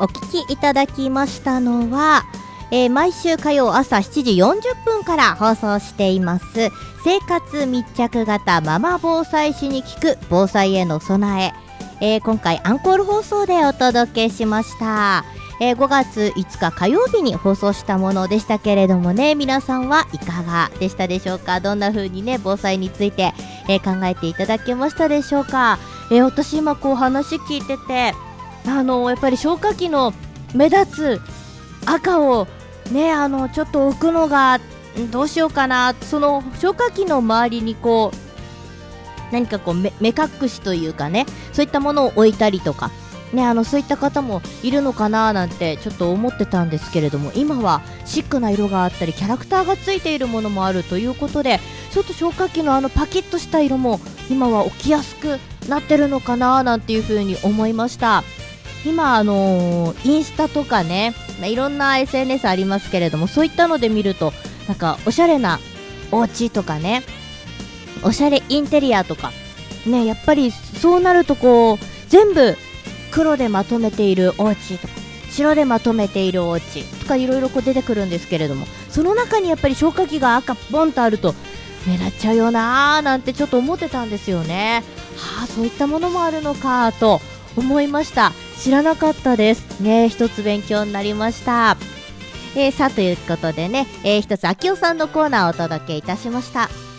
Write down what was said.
お聞きいただきましたのは、毎週火曜朝7時40分から放送しています生活密着型ママ防災士に聞く防災への備え、今回アンコール放送でお届けしました。5月5日火曜日に放送したものでしたけれどもね、皆さんはいかがでしたでしょうか。どんな風にね防災について、考えていただけましたでしょうか。私今こう話聞いててやっぱり消火器の目立つ赤をねちょっと置くのがどうしようかな。その消火器の周りにこう何かこう目隠しというかね、そういったものを置いたりとかね、そういった方もいるのかななんてちょっと思ってたんですけれども、今はシックな色があったりキャラクターがついているものもあるということで、ちょっと消火器のパキッとした色も今は起きやすくなってるのかななんていうふうに思いました。今インスタとかね、いろんな SNS ありますけれども、そういったので見るとなんかおしゃれなお家とかね、おしゃれインテリアとかね、やっぱりそうなるとこう全部黒でまとめているお家とか白でまとめているお家とかいろいろ出てくるんですけれども、その中にやっぱり消火器が赤ボンとあると目立っちゃうよなーなんてちょっと思ってたんですよね。そういったものもあるのかと思いました。知らなかったですね。一つ勉強になりました。さあということでね、一つあきおさんのコーナーをお届けいたしました。